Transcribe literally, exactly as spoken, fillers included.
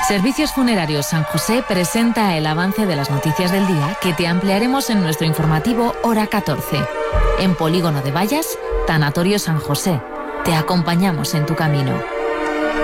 Servicios Funerarios San José presenta el avance de las noticias del día que te ampliaremos en nuestro informativo Hora catorce. En Polígono de Vallas, Tanatorio San José. Te acompañamos en tu camino.